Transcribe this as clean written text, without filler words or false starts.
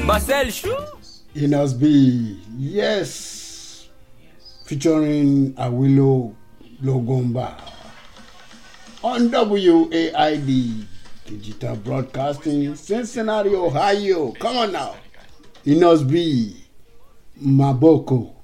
Marcel Chou. Inos B, yes, featuring Awilo Logomba on WAID Digital Broadcasting, Cincinnati, Ohio. Come on now. Inos B, Maboko.